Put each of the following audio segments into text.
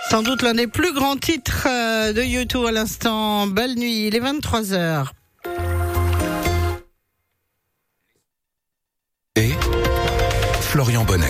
Sans doute l'un des plus grands titres de U2 à l'instant. Belle nuit, il est 23h. Et Florian Bonnec.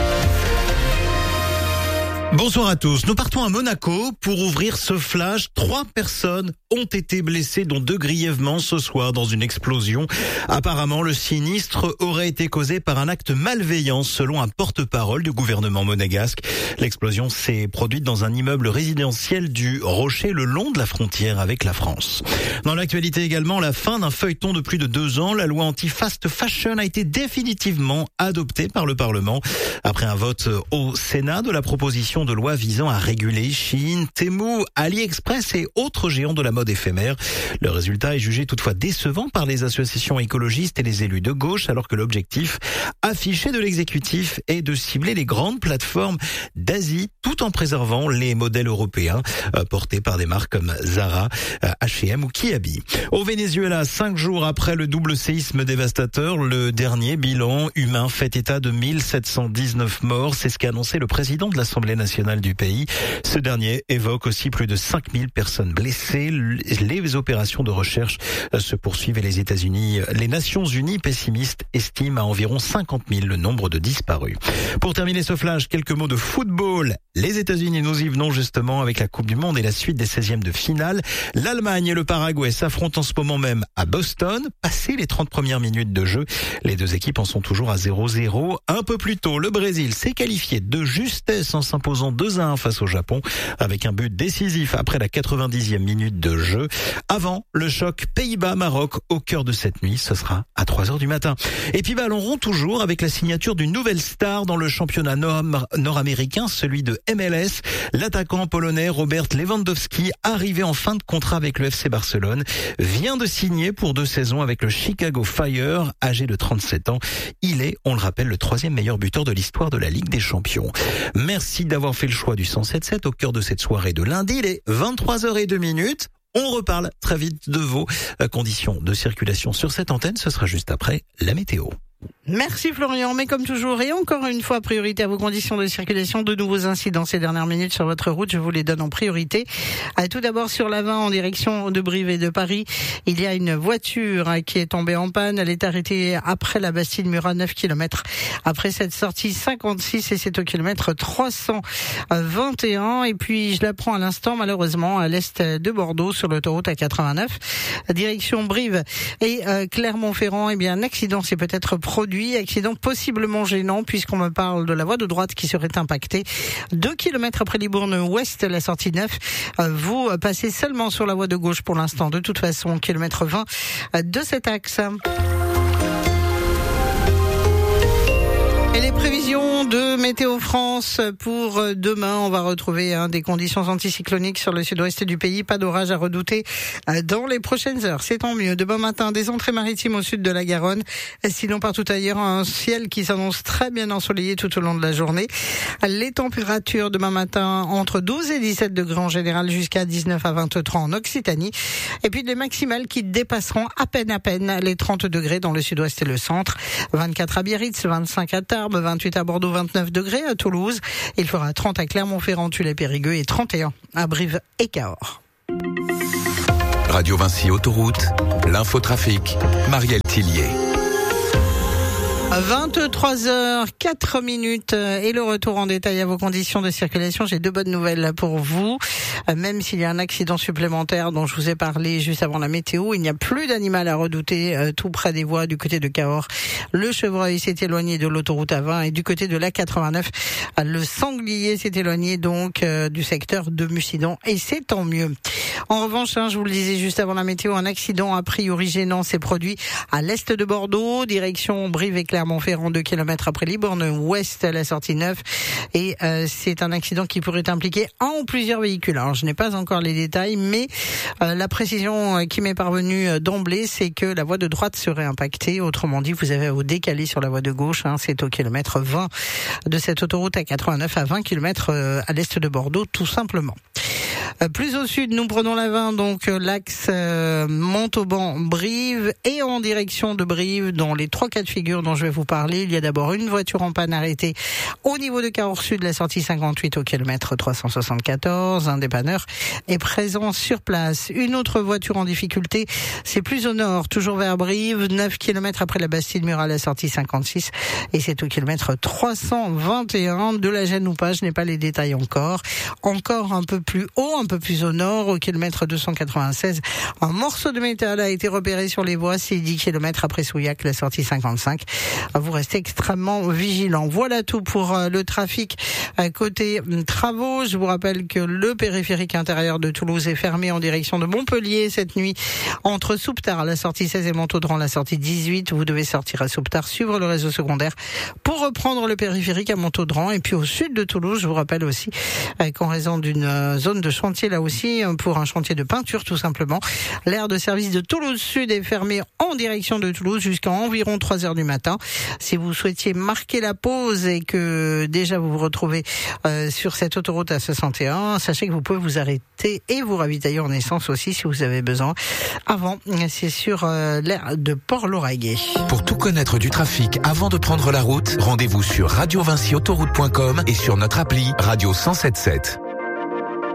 Bonsoir à tous. Nous partons à Monaco pour ouvrir ce flash. 3 personnes ont été blessées, dont 2 grièvement ce soir dans une explosion. Apparemment, le sinistre aurait été causé par un acte malveillant selon un porte-parole du gouvernement monégasque. L'explosion s'est produite dans un immeuble résidentiel du Rocher le long de la frontière avec la France. Dans l'actualité également, la fin d'un feuilleton de plus de 2 ans. La loi anti-fast fashion a été définitivement adoptée par le Parlement après un vote au Sénat de la proposition de loi visant à réguler Shein, Temu, AliExpress et autres géants de la mode éphémère. Le résultat est jugé toutefois décevant par les associations écologistes et les élus de gauche, alors que l'objectif affiché de l'exécutif est de cibler les grandes plateformes d'Asie tout en préservant les modèles européens portés par des marques comme Zara, H&M ou Kiabi. Au Venezuela, 5 jours après le double séisme dévastateur, le dernier bilan humain fait état de 1719 morts. C'est ce qu'a annoncé le président de l'Assemblée nationale du pays. Ce dernier évoque aussi plus de 5000 personnes blessées. Les opérations de recherche se poursuivent et les Nations Unies pessimistes estiment à environ 50 000 le nombre de disparus. Pour terminer ce flash, quelques mots de football. Les États-Unis, nous y venons justement avec la Coupe du Monde et la suite des 16e de finale. L'Allemagne et le Paraguay s'affrontent en ce moment même à Boston. Passé les 30 premières minutes de jeu, les deux équipes en sont toujours à 0-0. Un peu plus tôt, le Brésil s'est qualifié de justesse en s'imposant 2-1 face au Japon avec un but décisif après la 90e minute de jeu. Avant le choc Pays-Bas-Maroc au cœur de cette nuit, ce sera à 3h du matin. Et puis ballon rond toujours avec la signature d'une nouvelle star dans le championnat nord-américain, celui de MLS. L'attaquant polonais Robert Lewandowski, arrivé en fin de contrat avec le FC Barcelone, vient de signer pour 2 saisons avec le Chicago Fire, âgé de 37 ans. Il est, on le rappelle, le 3e meilleur buteur de l'histoire de la Ligue des Champions. Merci d'avoir fait le choix du 107.7 au cœur de cette soirée de lundi. Il est 23h02. On reparle très vite de vos conditions de circulation sur cette antenne. Ce sera juste après la météo. Merci Florian, mais comme toujours et encore une fois, priorité à vos conditions de circulation. De nouveaux incidents ces dernières minutes sur votre route, je vous les donne en priorité. Tout d'abord sur la 20 en direction de Brive et de Paris, il y a une voiture qui est tombée en panne. Elle est arrêtée après la Bastille-Murat, 9 km après cette sortie 56 et c'est au kilomètre 321. Et puis je l'apprends à l'instant, malheureusement à l'est de Bordeaux sur l'autoroute A89, direction Brive et Clermont-Ferrand. Eh bien un accident s'est peut-être produit, accident possiblement gênant puisqu'on me parle de la voie de droite qui serait impactée. 2 km après Libourne-Ouest, la sortie 9. Vous passez seulement sur la voie de gauche pour l'instant. De toute façon, kilomètre 20 de cet axe. Et les prévisions de Météo France pour demain, on va retrouver des conditions anticycloniques sur le sud-ouest du pays. Pas d'orage à redouter dans les prochaines heures. C'est tant mieux. Demain matin, des entrées maritimes au sud de la Garonne. Sinon, partout ailleurs, un ciel qui s'annonce très bien ensoleillé tout au long de la journée. Les températures demain matin entre 12 et 17 degrés en général jusqu'à 19 à 23 en Occitanie. Et puis des maximales qui dépasseront à peine les 30 degrés dans le sud-ouest et le centre. 24 à Biarritz, 25 à Tarbes, 28 à Bordeaux, 29 degrés à Toulouse. Il fera 30 à Clermont-Ferrand, Tulle-Périgueux et 31 à Brive et Cahors. Radio Vinci Autoroute, l'infotrafic, Marielle Tillier. 23h04 et le retour en détail à vos conditions de circulation. J'ai 2 bonnes nouvelles pour vous. Même s'il y a un accident supplémentaire dont je vous ai parlé juste avant la météo, il n'y a plus d'animal à redouter tout près des voies du côté de Cahors. Le chevreuil s'est éloigné de l'autoroute A20 et du côté de l'A89, le sanglier s'est éloigné donc du secteur de Mucident et c'est tant mieux. En revanche, je vous le disais juste avant la météo, un accident a priori gênant s'est produit à l'est de Bordeaux, direction Brive et Clermont-Ferrand, 2 km après Libourne-Ouest, la sortie 9. Et c'est un accident qui pourrait impliquer un ou plusieurs véhicules. Alors, je n'ai pas encore les détails, mais la précision qui m'est parvenue d'emblée, c'est que la voie de droite serait impactée. Autrement dit, vous avez à vous décaler sur la voie de gauche. C'est au kilomètre 20 de cette autoroute A89 à 20 km à l'est de Bordeaux, tout simplement. Plus au sud, nous prenons la 20, donc l'axe Montauban-Brive et en direction de Brive, dans les 3 cas de figure dont je vais vous parler. Il y a d'abord une voiture en panne arrêtée au niveau de Cahors Sud, la sortie 58 au kilomètre 374. Un dépanneur est présent sur place. Une autre voiture en difficulté, c'est plus au nord, toujours vers Brive, 9 km après la Bastide-Murat, la sortie 56, et c'est au kilomètre 321. De la gêne ou pas, je n'ai pas les détails encore. Encore un peu plus haut, un peu plus au nord, au kilomètre 296, un morceau de métal a été repéré sur les voies, c'est 10 km après Souillac, la sortie 55. Vous restez extrêmement vigilants. Voilà tout pour le trafic côté travaux. Je vous rappelle que le périphérique intérieur de Toulouse est fermé en direction de Montpellier cette nuit entre Souptard, la sortie 16 et Montaudran, la sortie 18. Vous devez sortir à Souptard, suivre le réseau secondaire pour reprendre le périphérique à Montaudran. Et puis au sud de Toulouse, je vous rappelle aussi qu'en raison d'une zone de chantier, là aussi, pour un chantier de peinture tout simplement, l'aire de service de Toulouse Sud est fermée en direction de Toulouse jusqu'à environ 3 heures du matin. Si vous souhaitiez marquer la pause et que déjà vous vous retrouvez sur cette autoroute A61, sachez que vous pouvez vous arrêter et vous ravitailler en essence aussi si vous avez besoin. Avant, c'est sur l'aire de Port-Lauragais. Pour tout connaître du trafic avant de prendre la route, rendez-vous sur radiovinciautoroute.com et sur notre appli Radio 107.7.